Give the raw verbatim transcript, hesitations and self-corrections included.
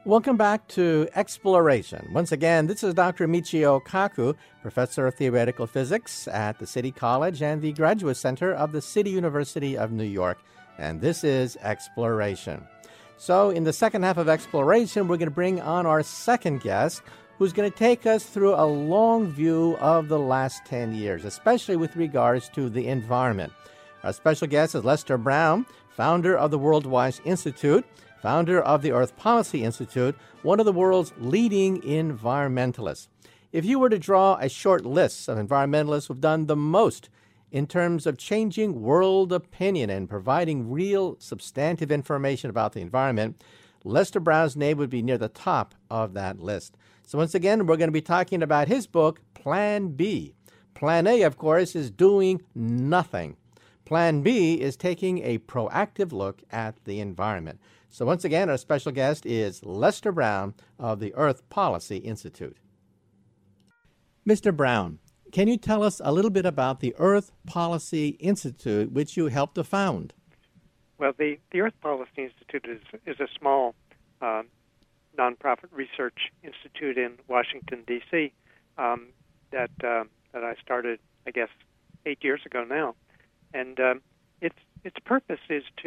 Welcome back to Exploration. Once again, this is Doctor Michio Kaku, Professor of Theoretical Physics at the City College and the Graduate Center of the City University of New York. And this is Exploration. So in the second half of Exploration, we're going to bring on our second guest, who's going to take us through a long view of the last ten years, especially with regards to the environment. Our special guest is Lester Brown, founder of the Worldwide Institute, founder of the Earth Policy Institute, one of the world's leading environmentalists. If you were to draw a short list of environmentalists who've done the most in terms of changing world opinion and providing real substantive information about the environment, Lester Brown's name would be near the top of that list. So once again, we're going to be talking about his book, Plan B. Plan A, of course, is doing nothing. Plan B is taking a proactive look at the environment. So once again, our special guest is Lester Brown of the Earth Policy Institute. Mister Brown, can you tell us a little bit about the Earth Policy Institute, which you helped to found? Well, the, the Earth Policy Institute is, is a small uh, nonprofit research institute in Washington, D C um, that, uh, that I started, I guess, eight years ago now. And um, its its purpose is